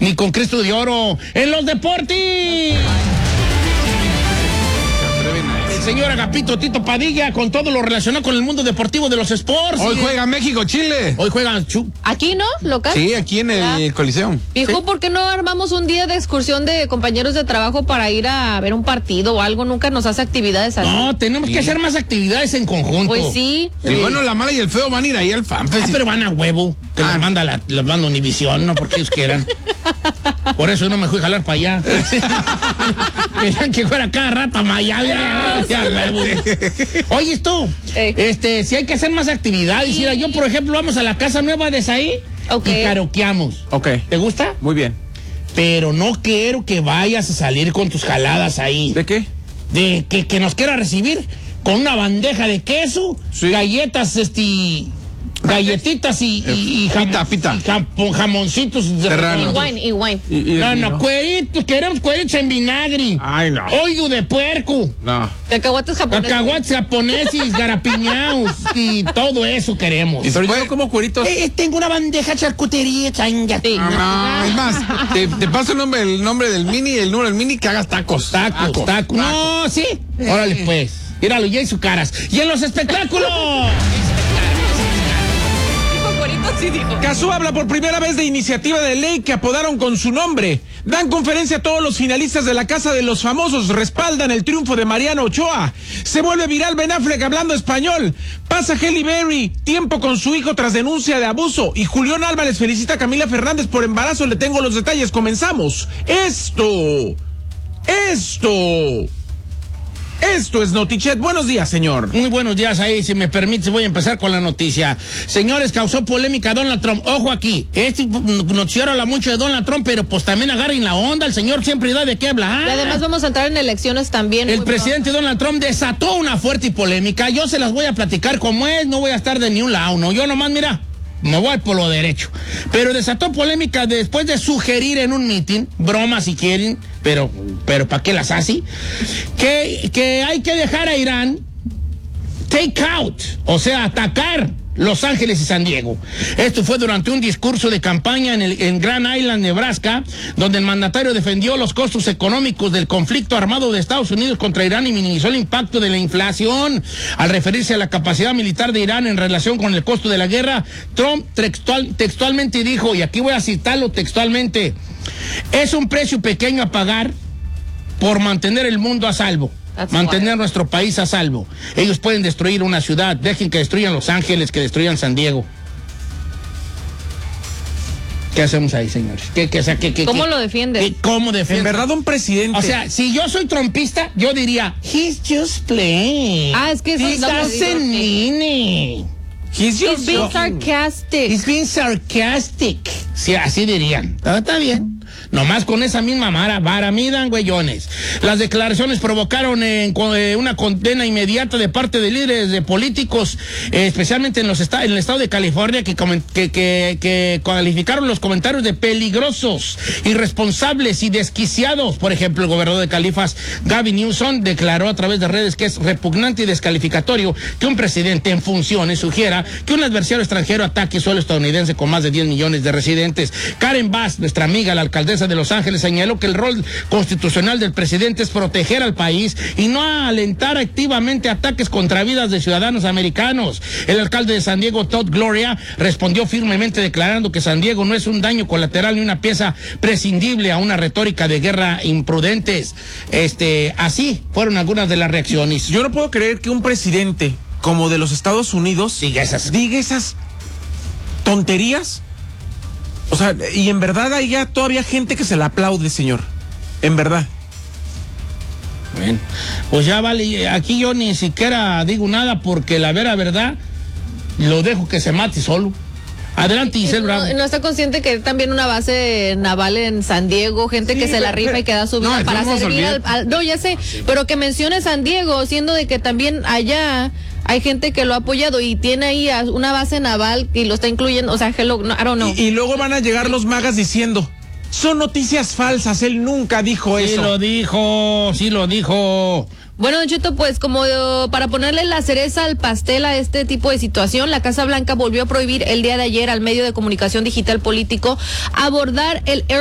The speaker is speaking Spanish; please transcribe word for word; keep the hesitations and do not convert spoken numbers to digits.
ni con Cristo de oro. En los deportes, el señor Agapito Tito Padilla con todo lo relacionado con el mundo deportivo de los sports. Hoy juega México, Chile. Hoy juega Chu. ¿Aquí, no? ¿Local? Sí, aquí en el Ah. Coliseo. Viejo, Sí. ¿por qué no armamos un día de excursión de compañeros de trabajo para ir a ver un partido o algo? Nunca nos hace actividades así. No, tenemos que hacer más actividades en conjunto. Pues sí. El bueno, la mala y el feo van a ir ahí al Ah, FanFest. pero van a huevo, que Ah. los manda la, los manda Univisión, no porque ellos quieran. Por eso no me fui a jalar para allá. Querían que fuera cada rato a Miami. Oye, tú, Ey. este, si hay que hacer más actividades. Mira, yo, por ejemplo, vamos a la casa nueva de Saí Ok. y karaokeamos. Ok, ¿Te gusta? muy bien. Pero no quiero que vayas a salir con tus jaladas ahí. ¿De qué? De que, que nos quiera recibir con una bandeja de queso, Sí. galletas, este, galletitas y, y, y jam- Pita, pita. y jam- jamoncitos de Serrano. Y wine, y wine. Y- y- No, y- no, cueritos, queremos cueritos en vinagre. Ay, no. Oigo de puerco, No. Cacahuates japoneses. cacahuates japoneses, garapiñaos y todo eso queremos. Y Eh, Pero yo no como cueritos. eh, tengo una bandeja charcutería, changa. Sí. Ah, no, es más, te, te paso el nombre, el nombre del mini y el número del mini que hagas tacos. Tacos, tacos. No, sí. Órale, pues. Míralo, ya y sus caras. Y en los espectáculos. Dijo cueritos, sí dijo. Cazú habla por primera vez de iniciativa de ley que apodaron con su nombre. Dan conferencia a todos los finalistas de la Casa de los Famosos. Respaldan el triunfo de Mariano Ochoa. Se vuelve viral Ben Affleck hablando español. Pasa Halle Berry tiempo con su hijo tras denuncia de abuso. Y Julián Álvarez felicita a Camila Fernández por embarazo. Le tengo los detalles. Comenzamos. Esto. Esto. Esto es Notichet. Buenos días, señor. Muy buenos días ahí, si me permite, voy a empezar con la noticia. Señores, causó polémica Donald Trump. Ojo aquí, este noticiero habla mucho de Donald Trump, pero pues también agarren la onda, el señor siempre da de qué hablar. Y además vamos a entrar en elecciones también. El muy presidente Donald Trump desató una fuerte polémica. Yo se las voy a platicar como es, no voy a estar de ni un lado, no. Yo nomás, mira, me voy por lo derecho. Pero desató polémica después de sugerir en un meeting, broma si quieren, pero, pero ¿para qué las hace? Que, que hay que dejar a Irán take out, o sea, atacar Los Ángeles y San Diego. Esto fue durante un discurso de campaña en, el, en Grand Island, Nebraska, donde el mandatario defendió los costos económicos del conflicto armado de Estados Unidos contra Irán y minimizó el impacto de la inflación. Al referirse a la capacidad militar de Irán en relación con el costo de la guerra, Trump textual, textualmente dijo, y aquí voy a citarlo textualmente, es un precio pequeño a pagar por mantener el mundo a salvo. That's Mantener why. nuestro país a salvo. Ellos pueden destruir una ciudad. Dejen que destruyan Los Ángeles, que destruyan San Diego. ¿Qué hacemos ahí, señores? ¿Qué, qué, o sea, qué, qué, ¿Cómo qué- lo defiendes? qué- ¿Cómo defiendes? En verdad, un presidente. O sea, si yo soy trompista, yo diría, he's just playing. Ah, es que eso He's es lo just que a digo, sí. nene. He's He's just being joking. sarcastic. He's being sarcastic. Sí, así dirían. Ah, está bien. Nomás con esa misma mara, vara, midan, güeyones. Las declaraciones provocaron eh, co- eh, una condena inmediata de parte de líderes de políticos, eh, especialmente en los esta- en el estado de California, que, comen- que, que, que calificaron los comentarios de peligrosos, irresponsables y desquiciados. Por ejemplo, el gobernador de Califas, Gavin Newsom, declaró a través de redes que es repugnante y descalificatorio que un presidente en funciones sugiera que un adversario extranjero ataque suelo estadounidense con más de diez millones de residentes. Karen Bass, nuestra amiga, la alcaldesa de Los Ángeles, señaló que el rol constitucional del presidente es proteger al país y no alentar activamente ataques contra vidas de ciudadanos americanos. El alcalde de San Diego, Todd Gloria, respondió firmemente declarando que San Diego no es un daño colateral ni una pieza prescindible a una retórica de guerra imprudentes. Este, así fueron algunas de las reacciones. Yo no puedo creer que un presidente como de los Estados Unidos Diga esas. diga esas tonterías. O sea, y en verdad hay ya todavía gente que se la aplaude, señor. En verdad. Bueno, pues ya vale, aquí yo ni siquiera digo nada porque la vera verdad lo dejo que se mate solo. Adelante, Giselle Bravo. No, no está consciente que hay también una base naval en San Diego, gente Sí, que se la pero- rifa y que da su vida no, para no nos servir al, olvide. al- No, ya sé, pero que mencione San Diego, siendo de que también allá hay gente que lo ha apoyado y tiene ahí a una base naval y lo está incluyendo, o sea, hello, no, I don't know. Y, y luego van a llegar los magas diciendo, son noticias falsas, él nunca dijo Sí eso. lo dijo, sí lo dijo. Bueno, Don Cheto, pues como eh, para ponerle la cereza al pastel a este tipo de situación, la Casa Blanca volvió a prohibir el día de ayer al medio de comunicación digital político abordar el